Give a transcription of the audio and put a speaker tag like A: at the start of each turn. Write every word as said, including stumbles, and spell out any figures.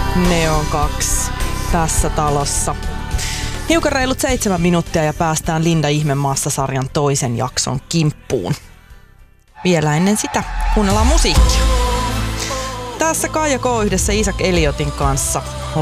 A: Neon kaksi tässä talossa. Hiukan reilut seitsemän minuuttia ja päästään Linda Ihmemaassa-sarjan toisen jakson kimppuun. Vielä ennen sitä kuunnellaan musiikkia. Tässä Kaija K. yhdessä Isaac Elliotin kanssa